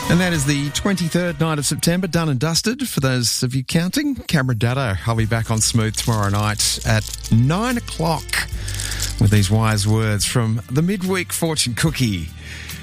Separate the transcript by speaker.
Speaker 1: And that is the 23rd night of September, done and dusted. For those of you counting, Cameron Daddo. I'll be back on Smooth tomorrow night at 9 o'clock with these wise words from the midweek fortune cookie.